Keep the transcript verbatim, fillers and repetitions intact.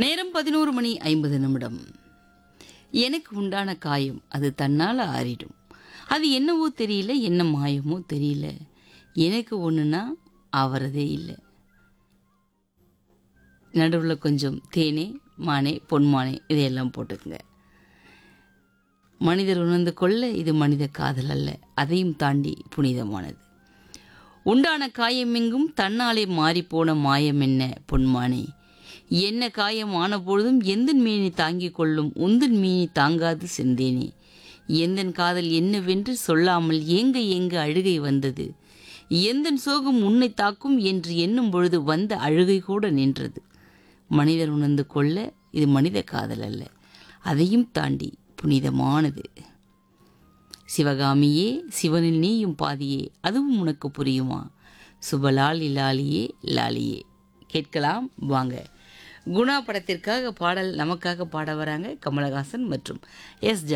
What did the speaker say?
நேரம் பதினொரு மணி ஐம்பது நிமிடம். எனக்கு உண்டான காயம் அது தன்னால் ஆறிடும். அது என்னவோ தெரியல, என்ன மாயமோ தெரியல. எனக்கு ஒன்றுனா ஆவறதே இல்லை. நடுவில் கொஞ்சம் தேனே மானே பொன்மானே இதையெல்லாம் போட்டுக்குங்க. மனிதர் உணர்ந்து கொள்ள இது மனித காதல் அல்ல, அதையும் தாண்டி புனிதமானது. உண்டான காயமெங்கும் தன்னாலே மாறிப்போன மாயம் என்ன பொன்மானே. என்ன காயம் ஆன பொழுதும் எந்தன் மீனி தாங்கிக் கொள்ளும் உந்தன் மீனி தாங்காது சென்றேனே. எந்தன் காதல் என்னவென்று சொல்லாமல் ஏங்க ஏங்க அழுகை வந்தது. எந்தன் சோகம் உன்னை தாக்கும் என்று எண்ணும் பொழுது வந்த அழுகை கூட நின்றது. மனிதர் உணர்ந்து கொள்ள இது மனித காதல் அல்ல, அதையும் தாண்டி புனிதமானது. சிவகாமியே, சிவனில் நீயும் பாதியே, அதுவும் உனக்கு புரியுமா? சுபலாலி லாலியே லாலியே. கேட்கலாம் வாங்க. குணா படத்திற்காக பாடல் நமக்காக பாட வராங்க கமலஹாசன் மற்றும் எஸ்.